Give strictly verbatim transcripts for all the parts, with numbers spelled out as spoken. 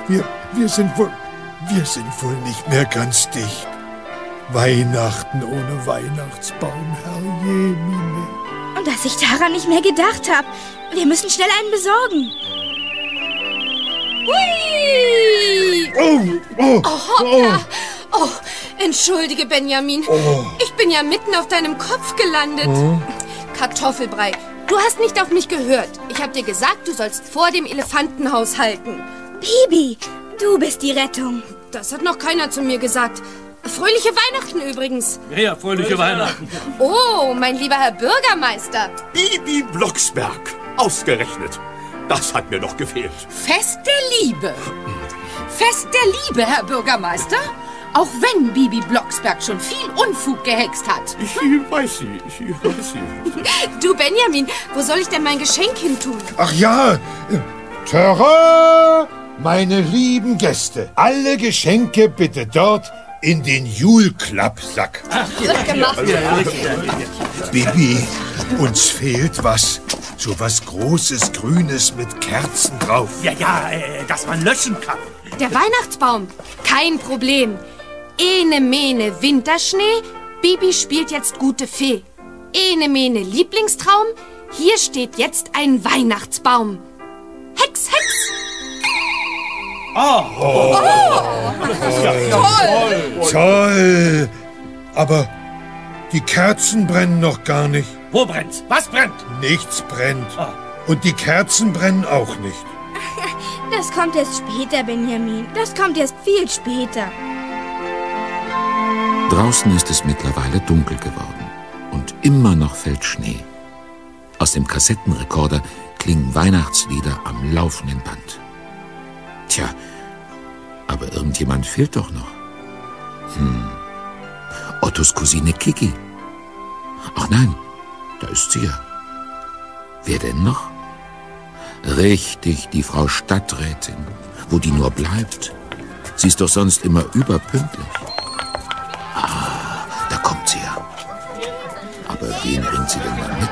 Wir, wir sind wohl, wir sind wohl nicht mehr ganz dicht. Weihnachten ohne Weihnachtsbaum, Herrjemine. Und dass ich daran nicht mehr gedacht habe. Wir müssen schnell einen besorgen. Hui! Oh, oh, Oh, Hoppla. Oh, entschuldige, Benjamin. Oh. Ich bin ja mitten auf deinem Kopf gelandet. Hm? Kartoffelbrei, du hast nicht auf mich gehört. Ich habe dir gesagt, du sollst vor dem Elefantenhaus halten. Bibi, du bist die Rettung. Das hat noch keiner zu mir gesagt. Fröhliche Weihnachten übrigens. Ja, fröhliche Weihnachten. Oh, mein lieber Herr Bürgermeister. Bibi Blocksberg. Ausgerechnet. Das hat mir noch gefehlt. Fest der Liebe. Fest der Liebe, Herr Bürgermeister. Auch wenn Bibi Blocksberg schon viel Unfug gehext hat. Ich weiß sie, ich weiß sie. Du, Benjamin, wo soll ich denn mein Geschenk hin tun? Ach ja, Terrain, meine lieben Gäste. Alle Geschenke bitte dort in den Julklappsack. Wird gemacht. Bibi, uns fehlt was. So was Großes, Grünes mit Kerzen drauf. Ja, ja, äh, dass man löschen kann. Der Weihnachtsbaum, kein Problem. Ene mene Winterschnee, Bibi spielt jetzt gute Fee. Ene mene Lieblingstraum, hier steht jetzt ein Weihnachtsbaum. Hex, Hex! Toll. Aber die Kerzen brennen noch gar nicht. Wo brennt's? Was brennt? Nichts brennt. Und die Kerzen brennen auch nicht. Das kommt erst später, Benjamin. Das kommt erst viel später. Draußen ist es mittlerweile dunkel geworden und immer noch fällt Schnee. Aus dem Kassettenrekorder klingen Weihnachtslieder am laufenden Band. Tja, aber irgendjemand fehlt doch noch. Hm, Ottos Cousine Kiki. Ach nein, da ist sie ja. Wer denn noch? Richtig, die Frau Stadträtin. Wo die nur bleibt. Sie ist doch sonst immer überpünktlich. Ah, da kommt sie ja. Aber wen bringt sie denn da mit?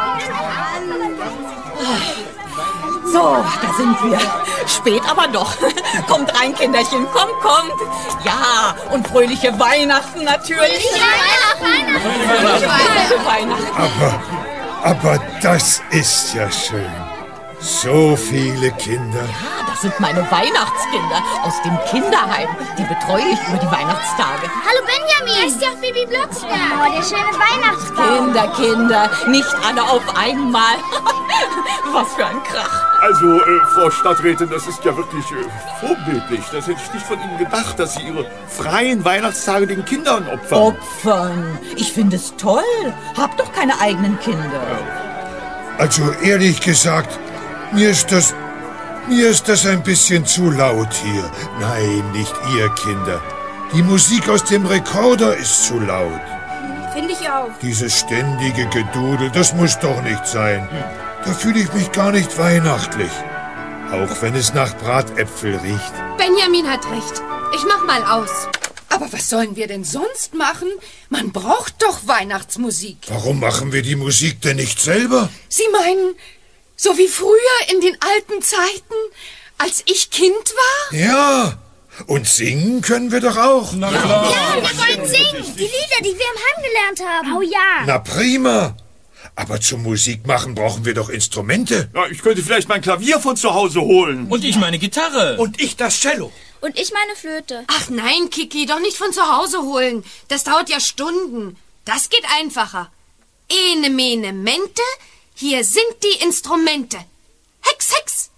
So, da sind wir. Spät aber doch. Kommt rein, Kinderchen, kommt, kommt. Ja, und fröhliche Weihnachten natürlich. Weihnachten! Fröhliche Weihnachten. Aber, aber das ist ja schön. So viele Kinder. Ja, das sind meine Weihnachtskinder aus dem Kinderheim. Die betreue ich über die Weihnachtstage. Hallo Benjamin. Heißt ja auch Bibi Blocksberg. Oh, der schöne Weihnachtsbaum. Kinder, Kinder, nicht alle auf einmal. Was für ein Krach. Also, äh, Frau Stadträtin, das ist ja wirklich äh, vorbildlich. Das hätte ich nicht von Ihnen gedacht, dass Sie Ihre freien Weihnachtstage den Kindern opfern. Opfern? Ich finde es toll. Hab doch keine eigenen Kinder. Also ehrlich gesagt, mir ist das, mir ist das ein bisschen zu laut hier. Nein, nicht ihr Kinder. Die Musik aus dem Rekorder ist zu laut. Finde ich auch. Dieses ständige Gedudel, das muss doch nicht sein. Da fühle ich mich gar nicht weihnachtlich. Auch wenn es nach Bratäpfel riecht. Benjamin hat recht. Ich mach mal aus. Aber was sollen wir denn sonst machen? Man braucht doch Weihnachtsmusik. Warum machen wir die Musik denn nicht selber? Sie meinen, so wie früher in den alten Zeiten, als ich Kind war? Ja, und singen können wir doch auch. Na klar. Ja, wir wollen singen. Die Lieder, die wir im Heim gelernt haben. Oh ja. Na prima. Aber zum Musikmachen brauchen wir doch Instrumente. Ja, ich könnte vielleicht mein Klavier von zu Hause holen. Und ich meine Gitarre. Und ich das Cello. Und ich meine Flöte. Ach nein, Kiki, doch nicht von zu Hause holen. Das dauert ja Stunden. Das geht einfacher. Ene mene mente, hier sind die Instrumente. Hex, Hex.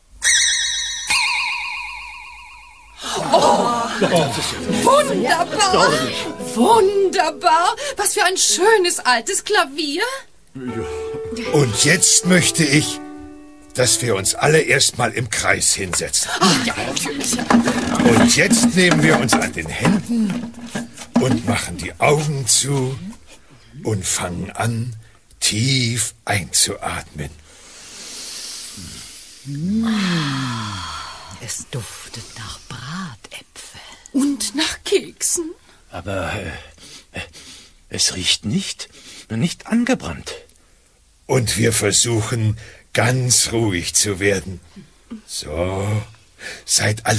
Oh, wunderbar. Wunderbar. Was für ein schönes altes Klavier. Und jetzt möchte ich, dass wir uns alle erstmal im Kreis hinsetzen. Ach ja, natürlich. Und jetzt nehmen wir uns an den Händen und machen die Augen zu und fangen an, tief einzuatmen. Es duftet nach Bratäpfel. Und nach Keksen. Aber äh, es riecht nicht, nicht angebrannt. Und wir versuchen, ganz ruhig zu werden. So, seid alle